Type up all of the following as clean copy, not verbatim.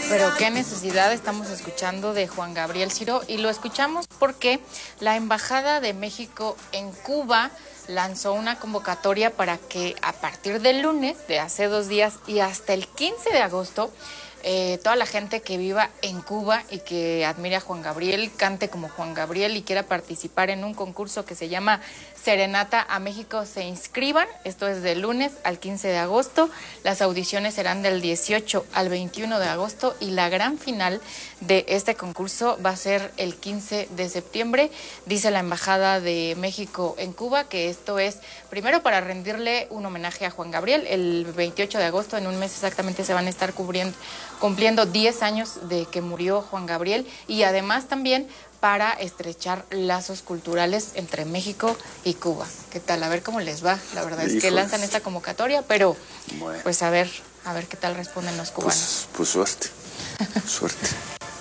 Pero qué necesidad estamos escuchando de Juan Gabriel Ciro, y lo escuchamos porque la Embajada de México en Cuba lanzó una convocatoria para que a partir del lunes de hace 2 días y hasta el 15 de agosto, toda la gente que viva en Cuba y que admire a Juan Gabriel, cante como Juan Gabriel y quiera participar en un concurso que se llama Serenata a México, se inscriban. Esto es del lunes al 15 de agosto. Las audiciones serán del 18 al 21 de agosto y la gran final de este concurso va a ser el 15 de septiembre. Dice la Embajada de México en Cuba que esto es primero para rendirle un homenaje a Juan Gabriel. El 28 de agosto, en un mes exactamente, se van a estar cumpliendo 10 años de que murió Juan Gabriel, y además también para estrechar lazos culturales entre México y Cuba. ¿Qué tal? A ver cómo les va. La verdad es que lanzan esta convocatoria, pero bueno, pues a ver qué tal responden los cubanos. Pues suerte, suerte.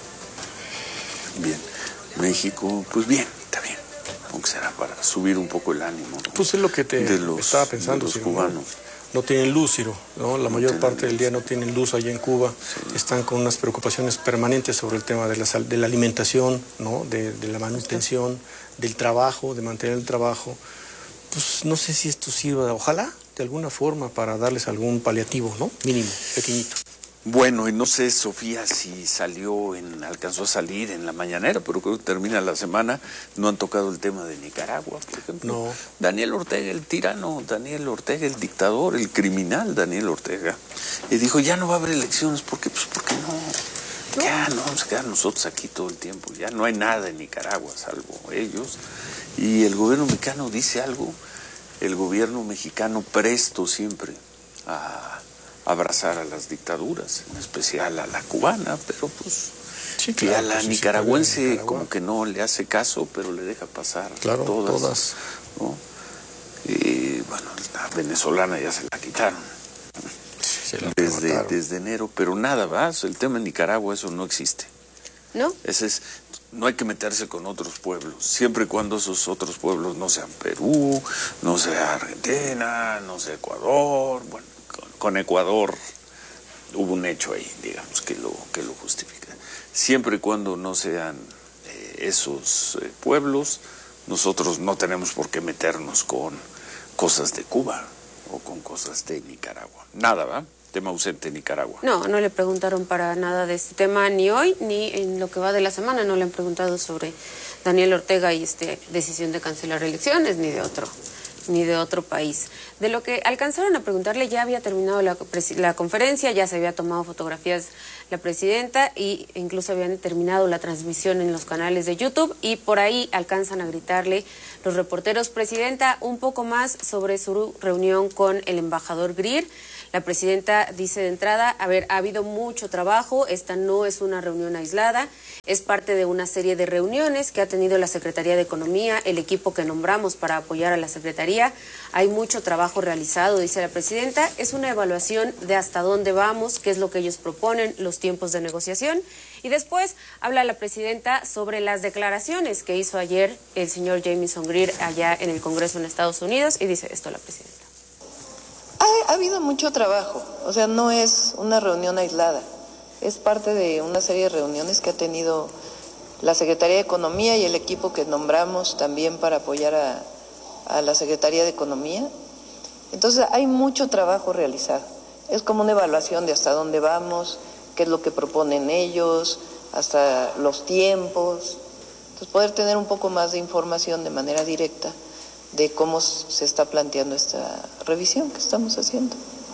Bien, México, pues bien, está bien. Aunque será para subir un poco el ánimo, ¿no? Pues es lo que estaba pensando, de los cubanos. No tienen luz, Ciro, ¿no? La mayor parte del día no tienen luz allá en Cuba. Sí. Están con unas preocupaciones permanentes sobre el tema de la alimentación, ¿no? De la manutención, del trabajo, de mantener el trabajo. Pues no sé si esto sirva, ojalá, de alguna forma, para darles algún paliativo, ¿no? Mínimo, pequeñito. Bueno, y no sé, Sofía, si alcanzó a salir en la mañanera, pero creo que termina la semana. No han tocado el tema de Nicaragua, por ejemplo. No. Daniel Ortega, el tirano, Daniel Ortega, el dictador, el criminal Daniel Ortega, y dijo, ya no va a haber elecciones. ¿Por qué? Pues porque no. Ya no vamos a quedar nosotros aquí todo el tiempo. Ya no hay nada en Nicaragua, salvo ellos. Y el gobierno mexicano dice algo. El gobierno mexicano presto siempre a abrazar a las dictaduras, en especial a la cubana, pero pues sí, claro, y a la nicaragüense como que no le hace caso, pero le deja pasar todas. ¿No? Y bueno, la venezolana ya se la quitaron desde enero, pero nada más, el tema en Nicaragua, eso no existe. ¿No? No hay que meterse con otros pueblos, siempre y cuando esos otros pueblos no sean Perú, no sea Argentina, no sea Ecuador. Bueno, con Ecuador hubo un hecho ahí, digamos, que lo justifica. Siempre y cuando no sean esos pueblos, nosotros no tenemos por qué meternos con cosas de Cuba o con cosas de Nicaragua. Nada, ¿va? Tema ausente Nicaragua. No le preguntaron para nada de este tema, ni hoy, ni en lo que va de la semana. No le han preguntado sobre Daniel Ortega y decisión de cancelar elecciones, ni de otro país. De lo que alcanzaron a preguntarle, ya había terminado la conferencia, ya se había tomado fotografías la presidenta e incluso habían terminado la transmisión en los canales de YouTube, y por ahí alcanzan a gritarle los reporteros, presidenta, un poco más sobre su reunión con el embajador Greer. La presidenta dice de entrada, ha habido mucho trabajo, esta no es una reunión aislada, es parte de una serie de reuniones que ha tenido la Secretaría de Economía, el equipo que nombramos para apoyar a la Secretaría. Hay mucho trabajo realizado, dice la presidenta, es una evaluación de hasta dónde vamos, qué es lo que ellos proponen, los tiempos de negociación. Y después habla la presidenta sobre las declaraciones que hizo ayer el señor Jamieson Greer allá en el Congreso en Estados Unidos, y dice esto la presidenta. Ha habido mucho trabajo, o sea, no es una reunión aislada, es parte de una serie de reuniones que ha tenido la Secretaría de Economía y el equipo que nombramos también para apoyar a la Secretaría de Economía. Entonces hay mucho trabajo realizado, es como una evaluación de hasta dónde vamos, qué es lo que proponen ellos, hasta los tiempos. Entonces poder tener un poco más de información de manera directa de cómo se está planteando esta revisión que estamos haciendo.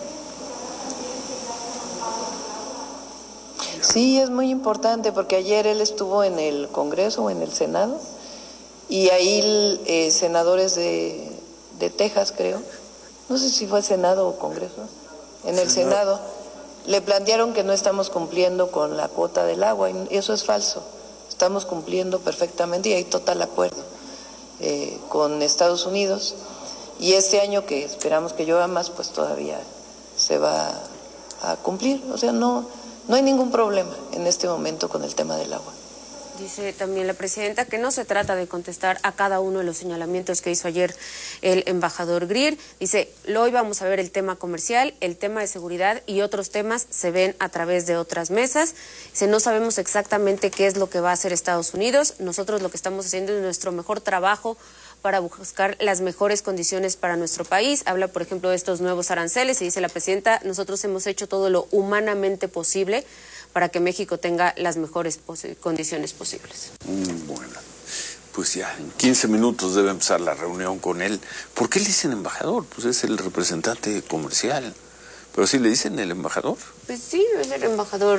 Sí, es muy importante porque ayer él estuvo en el Congreso o en el Senado y ahí senadores de Texas, creo, no sé si fue Senado o Congreso, en el Senado le plantearon que no estamos cumpliendo con la cuota del agua, y eso es falso, estamos cumpliendo perfectamente y hay total acuerdo con Estados Unidos, y este año que esperamos que llueva más, pues todavía se va a cumplir, o sea, no hay ningún problema en este momento con el tema del agua. Dice también la presidenta que no se trata de contestar a cada uno de los señalamientos que hizo ayer el embajador Greer. Dice, hoy vamos a ver el tema comercial, el tema de seguridad y otros temas se ven a través de otras mesas. Dice, no sabemos exactamente qué es lo que va a hacer Estados Unidos. Nosotros lo que estamos haciendo es nuestro mejor trabajo para buscar las mejores condiciones para nuestro país. Habla, por ejemplo, de estos nuevos aranceles y dice la presidenta, nosotros hemos hecho todo lo humanamente posible para que México tenga las mejores condiciones posibles. Bueno, pues ya en 15 minutos debe empezar la reunión con él. ¿Por qué le dicen embajador? Pues es el representante comercial. ¿Pero sí le dicen el embajador? Pues sí, es el embajador.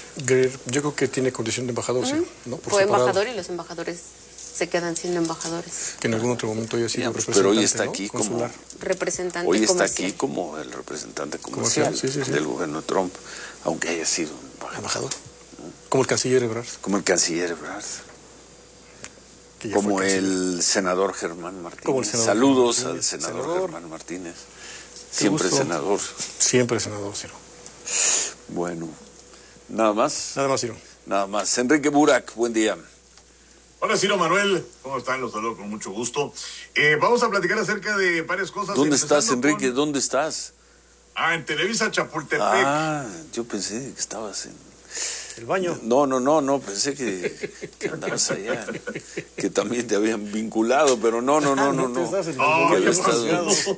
Yo creo que tiene condición de embajador, sí, ¿no? Por Fue separado. embajador y los embajadores se quedan siendo embajadores. Que en algún otro momento haya sido representante, pero hoy está aquí consular. Representante Hoy está comercial. aquí como el representante comercial Sí. del gobierno de Trump, aunque haya sido Embajador. Como el canciller Ebrard. como el canciller Ebrard, Que ya como fue canciller. el senador Germán Martínez. Como el senador Saludos Germán al Martínez. senador Senador. Germán Martínez. Qué Siempre gusto. senador. Siempre senador, Ciro. Bueno, nada más. Nada más, Ciro. Nada más. Enrique Burak, buen día. Hola, Ciro Manuel, ¿cómo están? Los saludo con mucho gusto. Vamos a platicar acerca de varias cosas. ¿Dónde estás, empezando Enrique? con- ¿Dónde estás? en Televisa Chapultepec. Ah, yo pensé que estabas en... El baño. No, pensé que andabas allá, que también te habían vinculado, pero no. te estás en el No, baño, ¿qué había ya pasó?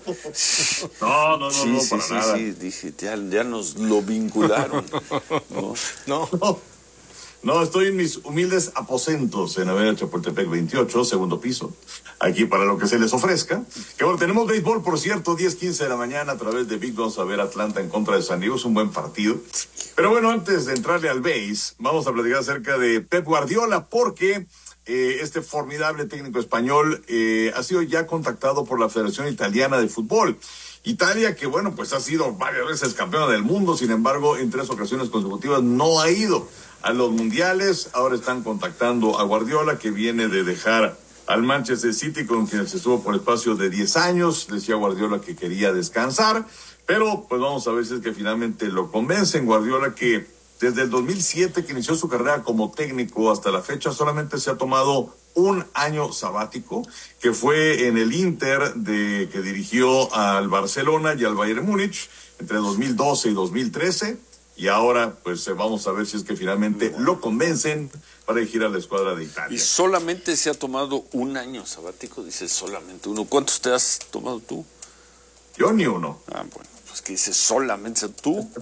estado- No, Sí, para nada. dije, ya nos lo vincularon. ¿no? No. No, estoy en mis humildes aposentos en Avenida Chapultepec 28, segundo piso. Aquí para lo que se les ofrezca. Que bueno, tenemos béisbol, por cierto, 10:15 de la mañana a través de Big. Vamos a ver Atlanta en contra de San Diego. Es un buen partido. Pero bueno, antes de entrarle al béis, vamos a platicar acerca de Pep Guardiola, porque este formidable técnico español ha sido ya contactado por la Federación Italiana de Fútbol. Italia, que bueno, pues ha sido varias veces campeona del mundo, sin embargo, en 3 ocasiones consecutivas no ha ido a los mundiales. Ahora están contactando a Guardiola, que viene de dejar al Manchester City, con quien se estuvo por espacio de 10 años. Decía Guardiola que quería descansar, pero pues vamos a ver si es que finalmente lo convencen. Guardiola, que desde el 2007 que inició su carrera como técnico hasta la fecha, solamente se ha tomado un año sabático, que fue en el Inter, que dirigió al Barcelona y al Bayern Múnich entre 2012 y 2013. Y ahora, pues vamos a ver si es que finalmente lo convencen para dirigir a la escuadra de Y Italia. solamente se ha tomado un año sabático, dices solamente uno. ¿Cuántos te has tomado tú? Yo ni uno. Ah, bueno, pues que dices solamente tú.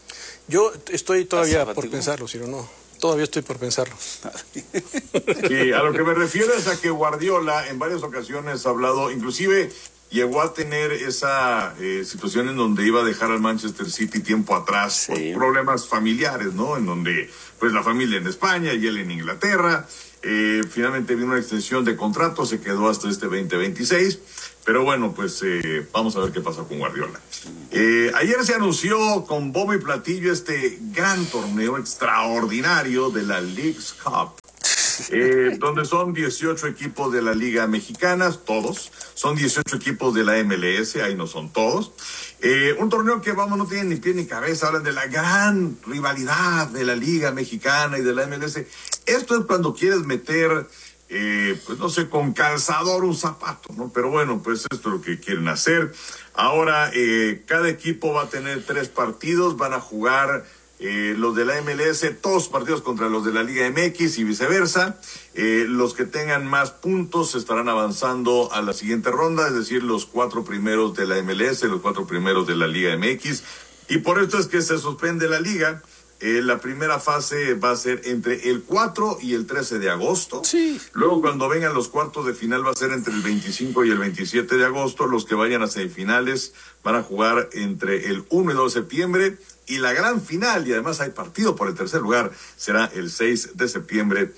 Yo estoy todavía sabático? por pensarlo, Ciro, no. Todavía estoy por pensarlo. Sí, a lo que me refiero es a que Guardiola en varias ocasiones ha hablado, inclusive llegó a tener esa situación en donde iba a dejar al Manchester City tiempo atrás por Sí. problemas familiares, ¿no? En donde pues la familia en España y él en Inglaterra. Finalmente vino una extensión de contrato, se quedó hasta este 2026. Pero bueno, pues vamos a ver qué pasa con Guardiola. Ayer se anunció con bombo y platillo este gran torneo extraordinario de la Leagues Cup. Donde son 18 equipos de la Liga Mexicana, todos. Son 18 equipos de la MLS, ahí no son todos. Un torneo que, vamos, no tiene ni pie ni cabeza. Hablan de la gran rivalidad de la Liga Mexicana y de la MLS. Esto es cuando quieres meter, pues no sé, con calzador un zapato, ¿no? Pero bueno, pues esto es lo que quieren hacer. Ahora, cada equipo va a tener 3 partidos, van a jugar... los de la MLS, todos partidos contra los de la Liga MX y viceversa. Los que tengan más puntos estarán avanzando a la siguiente ronda, es decir, los 4 primeros de la MLS, los 4 primeros de la Liga MX. Y por esto es que se suspende la liga. La primera fase va a ser entre el 4 y el 13 de agosto. Sí. Luego, cuando vengan los cuartos de final, va a ser entre el 25 y el 27 de agosto. Los que vayan a semifinales van a jugar entre el 1 y 2 de septiembre. Y la gran final, y además hay partido por el tercer lugar, será el 6 de septiembre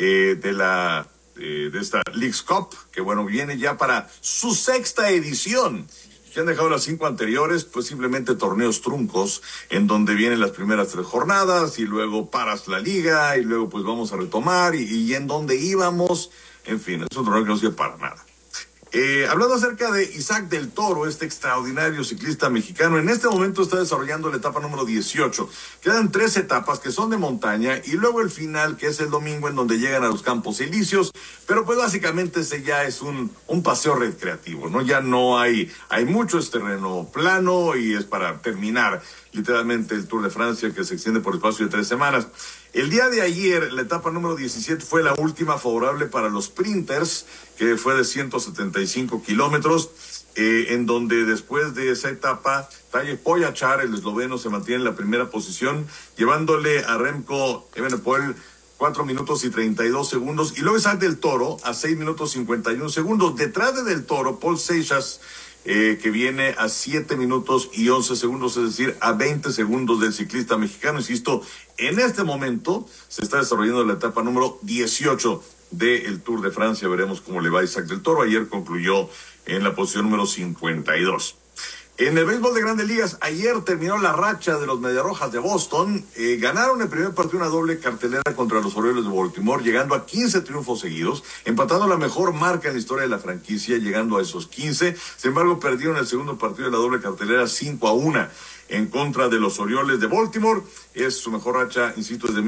de esta Leagues Cup, que bueno, viene ya para su 6ª edición. Que han dejado las 5 anteriores, pues simplemente torneos truncos, en donde vienen las primeras 3 jornadas, y luego paras la liga, y luego pues vamos a retomar, y en donde íbamos, en fin, es un torneo que no sirve para nada. Hablando acerca de Isaac del Toro, este extraordinario ciclista mexicano, en este momento está desarrollando la etapa número 18. Quedan 3 etapas que son de montaña y luego el final, que es el domingo, en donde llegan a los Campos Elíseos, pero pues básicamente ese ya es un paseo recreativo, ¿no? Ya no hay mucho, es terreno plano y es para terminar literalmente el Tour de Francia, que se extiende por espacio de 3 semanas. El día de ayer, la etapa número 17 fue la última favorable para los sprinters, que fue de 175 kilómetros, en donde después de esa etapa, Tadej Pogačar, el esloveno, se mantiene en la primera posición, llevándole a Remco Evenepoel 4 minutos y 32 segundos, y luego Isaac del Toro a 6 minutos 51 segundos. Detrás de del Toro, Paul Seixas, que viene a 7 minutos y 11 segundos, es decir, a 20 segundos del ciclista mexicano. Insisto, en este momento se está desarrollando la etapa número 18 del Tour de Francia. Veremos cómo le va a Isaac del Toro. Ayer concluyó en la posición número 52. En el béisbol de Grandes Ligas, ayer terminó la racha de los Mediarrojas de Boston. Ganaron el primer partido una doble cartelera contra los Orioles de Baltimore, llegando a 15 triunfos seguidos, empatando la mejor marca en la historia de la franquicia, llegando a esos 15. Sin embargo, perdieron el segundo partido de la doble cartelera 5-1 en contra de los Orioles de Baltimore. Es su mejor racha, insisto, desde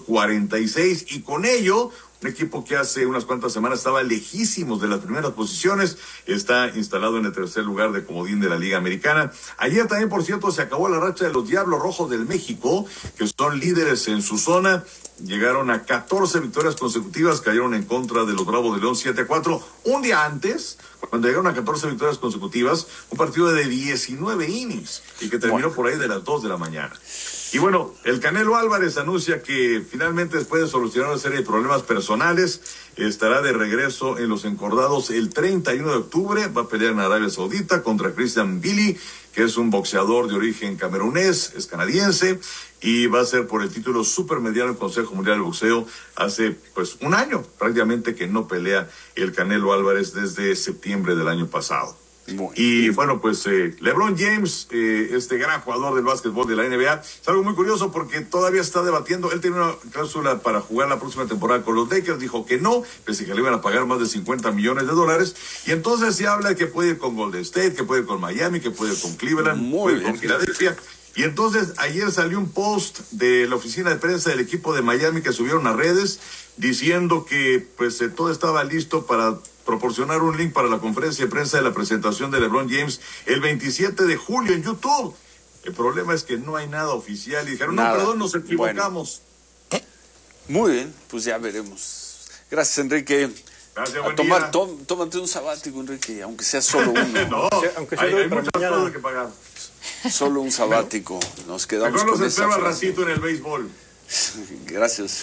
1946, y con ello un equipo que hace unas cuantas semanas estaba lejísimos de las primeras posiciones, está instalado en el tercer lugar de comodín de la Liga Americana. Ayer también, por cierto, se acabó la racha de los Diablos Rojos del México, que son líderes en su zona. Llegaron a 14 victorias consecutivas, cayeron en contra de los Bravos de León 7-4. Un día antes, cuando llegaron a 14 victorias consecutivas, un partido de 19 innings y que terminó por ahí de las 2 de la mañana. Y bueno, el Canelo Álvarez anuncia que finalmente, después de solucionar una serie de problemas personales, estará de regreso en los encordados el 31 de octubre. Va a pelear en Arabia Saudita contra Christian Billy, que es un boxeador de origen camerunés, es canadiense, y va a ser por el título supermediano del Consejo Mundial de Boxeo. Hace pues un año prácticamente que no pelea el Canelo Álvarez, desde septiembre del año pasado. Y bueno, pues LeBron James, este gran jugador del básquetbol de la NBA, es algo muy curioso porque todavía está debatiendo. Él tiene una cláusula para jugar la próxima temporada con los Lakers, dijo que no, pese a que le iban a pagar más de $50 millones, y entonces se habla de que puede ir con Golden State, que puede ir con Miami, que puede ir con Cleveland, puede ir con Filadelfia. Y entonces ayer salió un post de la oficina de prensa del equipo de Miami que subieron a redes diciendo que pues todo estaba listo para proporcionar un link para la conferencia de prensa de la presentación de LeBron James el 27 de julio en YouTube. El problema es que no hay nada oficial y dijeron, no, perdón, nos equivocamos. Bueno. Muy bien, pues ya veremos. Gracias, Enrique. Gracias, buen día. Tómate un sabático, Enrique, aunque sea solo uno. No, aunque sea hay muchas cosas que pagar. Solo un sabático. Nos quedamos mejor con nos esa espera al frase. ratito en el béisbol. Gracias.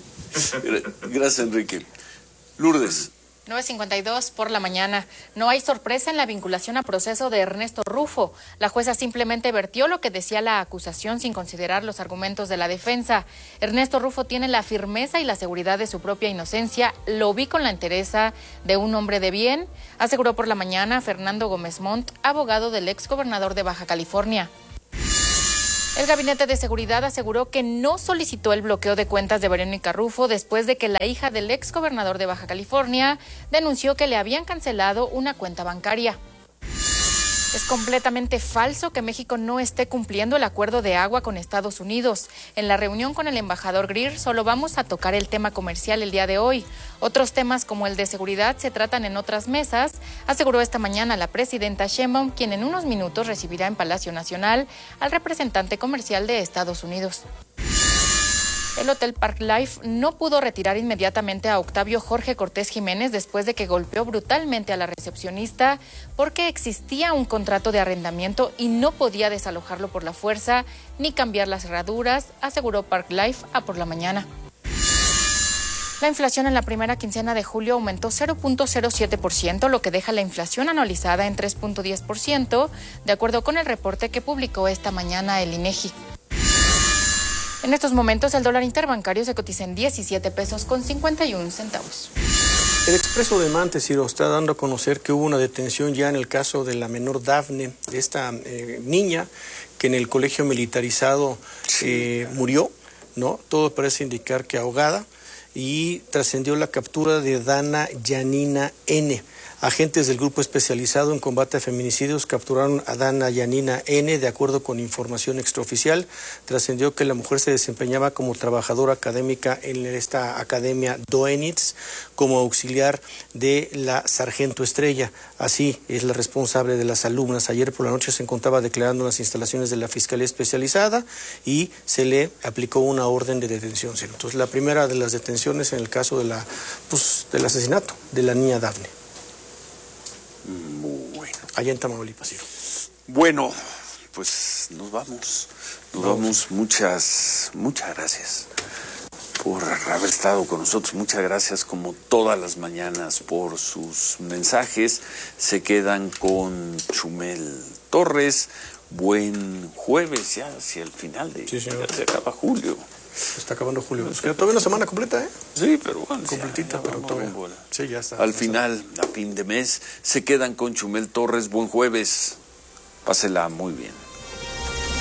Gracias, Enrique. Lourdes. 9:52 por la mañana. No hay sorpresa en la vinculación a proceso de Ernesto Rufo. La jueza simplemente vertió lo que decía la acusación sin considerar los argumentos de la defensa. Ernesto Rufo tiene la firmeza y la seguridad de su propia inocencia. Lo vi con la entereza de un hombre de bien, aseguró por la mañana Fernando Gómez Montt, abogado del exgobernador de Baja California. El Gabinete de Seguridad aseguró que no solicitó el bloqueo de cuentas de Verónica Rufo después de que la hija del exgobernador de Baja California denunció que le habían cancelado una cuenta bancaria. Es completamente falso que México no esté cumpliendo el acuerdo de agua con Estados Unidos. En la reunión con el embajador Greer solo vamos a tocar el tema comercial el día de hoy. Otros temas como el de seguridad se tratan en otras mesas, aseguró esta mañana la presidenta Sheinbaum, quien en unos minutos recibirá en Palacio Nacional al representante comercial de Estados Unidos. El Hotel Park Life no pudo retirar inmediatamente a Octavio Jorge Cortés Jiménez después de que golpeó brutalmente a la recepcionista porque existía un contrato de arrendamiento y no podía desalojarlo por la fuerza ni cambiar las cerraduras, aseguró Park Life a por la mañana. La inflación en la primera quincena de julio aumentó 0.07%, lo que deja la inflación anualizada en 3.10%, de acuerdo con el reporte que publicó esta mañana el INEGI. En estos momentos el dólar interbancario se cotiza en 17 pesos con 51 centavos. El Expreso de Mante, Ciro, está dando a conocer que hubo una detención ya en el caso de la menor Dafne, de esta niña que en el colegio militarizado murió, ¿no? Todo parece indicar que ahogada, y trascendió la captura de Dana Yanina N. Agentes del Grupo Especializado en Combate a Feminicidios capturaron a Dana Yanina N. De acuerdo con información extraoficial, trascendió que la mujer se desempeñaba como trabajadora académica en esta academia Doenitz como auxiliar de la sargento Estrella. Así es la responsable de las alumnas. Ayer por la noche se encontraba declarando en las instalaciones de la Fiscalía Especializada y se le aplicó una orden de detención. Entonces, la primera de las detenciones en el caso de del asesinato de la niña Dafne. Bueno. Allá en Tamaulipas, Ciro. Bueno, pues nos vamos. Muchas gracias por haber estado con nosotros. Muchas gracias, como todas las mañanas, por sus mensajes. Se quedan con Chumel Torres. Buen jueves, ya hacia el final de... Sí, señor. Ya se acaba julio. Se está acabando julio. Nos queda todavía una semana completa, ¿eh? Sí, pero bueno. Completita, pero todavía. Sí, ya está. Al final, a fin de mes, se quedan con Chumel Torres. Buen jueves. Pásela muy bien.